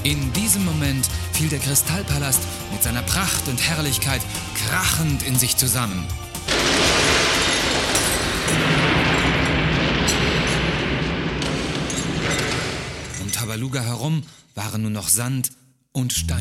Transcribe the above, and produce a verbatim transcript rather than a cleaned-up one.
In diesem Moment fiel der Kristallpalast mit seiner Pracht und Herrlichkeit krachend in sich zusammen. Um Tabaluga herum waren nur noch Sand und Steine.